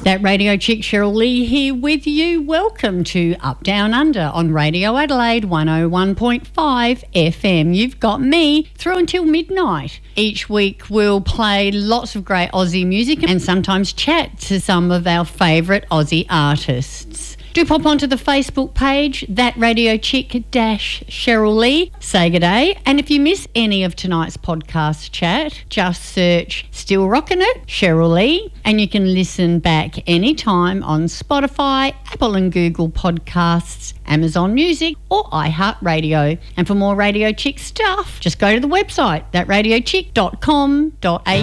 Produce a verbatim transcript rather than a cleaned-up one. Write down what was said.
That Radio Chick, Cheryl Lee here with you. Welcome to Up Down Under on Radio Adelaide one oh one point five F M. You've got me through until midnight. Each week we'll play lots of great Aussie music and sometimes chat to some of our favourite Aussie artists. Do pop onto the Facebook page, That Radio Chick dash Cheryl Lee. Say good day. And if you miss any of tonight's podcast chat, just search Still Rockin' It, Cheryl Lee, and you can listen back anytime on Spotify, Apple and Google Podcasts, Amazon Music or iHeartRadio. And for more Radio Chick stuff, just go to the website, that radio chick dot com dot a u.